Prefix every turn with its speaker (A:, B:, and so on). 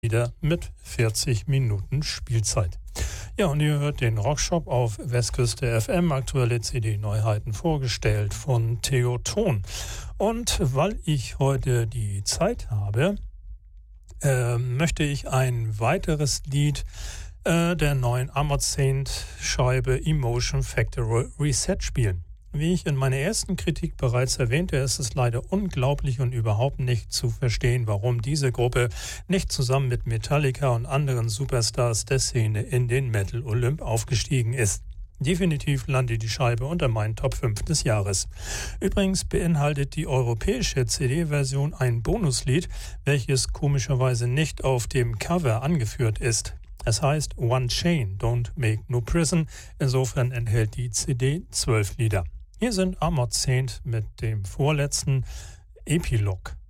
A: wieder mit 40 Minuten Spielzeit. Ja, und ihr hört den Rockshop auf Westküste FM, aktuelle CD-Neuheiten vorgestellt von Theo Thon. Und weil ich heute die Zeit habe, möchte ich ein weiteres Lied der neuen Armored Saint Scheibe Emotion Factory Reset spielen. Wie ich in meiner ersten Kritik bereits erwähnte, ist es leider unglaublich und überhaupt nicht zu verstehen, warum diese Gruppe nicht zusammen mit Metallica und anderen Superstars der Szene in den Metal Olymp aufgestiegen ist. Definitiv landet die Scheibe unter meinen Top 5 des Jahres. Übrigens beinhaltet die europäische CD-Version ein Bonuslied, welches komischerweise nicht auf dem Cover angeführt ist. Es heißt One Chain, Don't Make No Prison. Insofern enthält die CD 12 Lieder. Hier sind Armored Saint mit dem vorletzten Epilog.